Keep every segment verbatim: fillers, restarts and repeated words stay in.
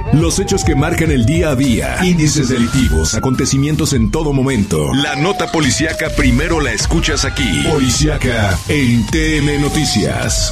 Los hechos que marcan el día a día, índices delictivos, acontecimientos en todo momento. La nota policíaca primero la escuchas aquí. Policíaca en T N Noticias.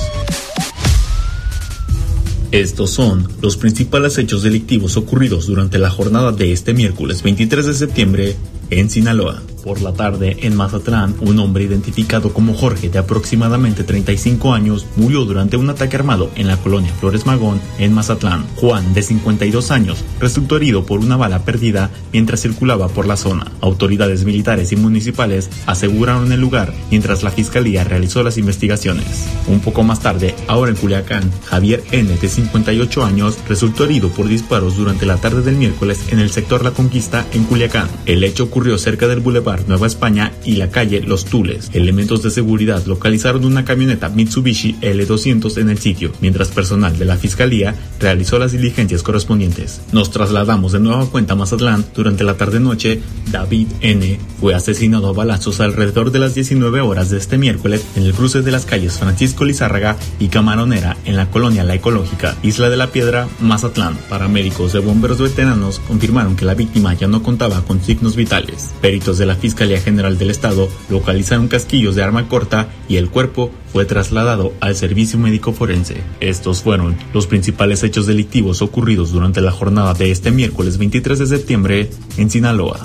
Estos son los principales hechos delictivos ocurridos durante la jornada de este miércoles veintitrés de septiembre en Sinaloa. Por la tarde, en Mazatlán, un hombre identificado como Jorge, de aproximadamente treinta y cinco años, murió durante un ataque armado en la colonia Flores Magón, en Mazatlán. Juan, de cincuenta y dos años, resultó herido por una bala perdida mientras circulaba por la zona. Autoridades militares y municipales aseguraron el lugar, mientras la fiscalía realizó las investigaciones. Un poco más tarde, ahora en Culiacán, Javier N., de cincuenta y ocho años, resultó herido por disparos durante la tarde del miércoles en el sector La Conquista, en Culiacán. El hecho ocurrió cerca del Boulevard Nueva España y la calle Los Tules. Elementos de seguridad localizaron una camioneta Mitsubishi L doscientos en el sitio, mientras personal de la fiscalía realizó las diligencias correspondientes. Nos trasladamos de nueva cuenta a Mazatlán. Durante la tarde-noche, David N. fue asesinado a balazos alrededor de las diecinueve horas de este miércoles en el cruce de las calles Francisco Lizárraga y Camaronera, en la colonia La Ecológica, Isla de la Piedra, Mazatlán. Paramédicos de bomberos veteranos confirmaron que la víctima ya no contaba con signos vitales. Peritos de la Fiscalía General del Estado localizaron casquillos de arma corta y el cuerpo fue trasladado al servicio médico forense. Estos fueron los principales hechos delictivos ocurridos durante la jornada de este miércoles veintitrés de septiembre en Sinaloa.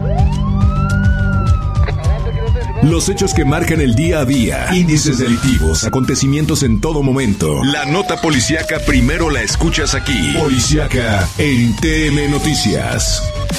Los hechos que marcan el día a día, índices delictivos, acontecimientos en todo momento. La nota policíaca primero la escuchas aquí. Policíaca en T N Noticias.